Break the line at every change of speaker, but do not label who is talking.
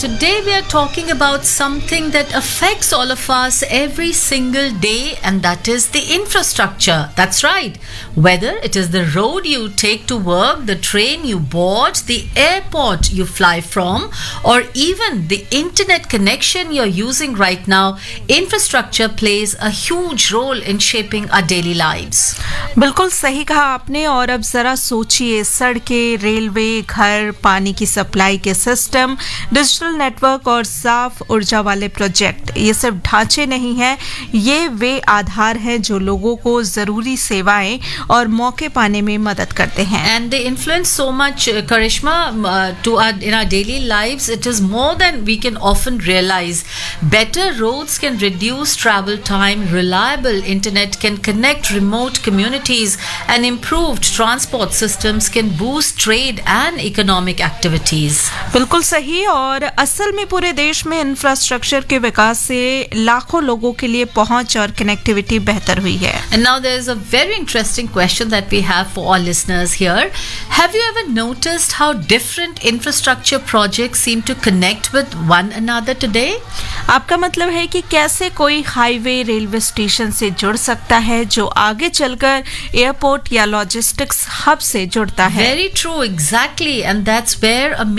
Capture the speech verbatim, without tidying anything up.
Today we are talking about something that affects all of us every single day, and that is the infrastructure. That's right. Whether it is the road you take to work, the train you board, the airport you fly from, or even the internet connection you're using right now, infrastructure plays a huge role in shaping our daily lives.
बिल्कुल सही कहा आपने। और अब ज़रा सोचिए, सड़कें, railway, घर, पानी की सप्लाई के सिस्टम, डिजिटल नेटवर्क और साफ ऊर्जा वाले प्रोजेक्ट, ये सिर्फ ढांचे नहीं हैं, ये वे आधार हैं जो लोगों को ज़रूरी सेवाएं और मौके पाने में मदद करते हैं।
And they influence so much, uh, Karishma, uh, to our, in our daily lives. It is more than we can often realize. Better roads can reduce travel time, reliable internet can connect remote communities, and improved transport systems can boost trade and economic activities.
बिल्कुल सही। और असल में पूरे देश में infrastructure के विकास से लाखों लोगों के लिए पहुंच और कनेक्टिविटी बेहतर हुई है।
And now there is a very interesting question that we have for our listeners here. Have you ever noticed how different infrastructure projects seem to connect with one another today?
आपका मतलब है कि कैसे कोई highway railway station से जुड़ सकता है जो आगे चलकर एयरपोर्ट या लॉजिस्टिक्स हब से जुड़ता है।
Very true, exactly, and that's where a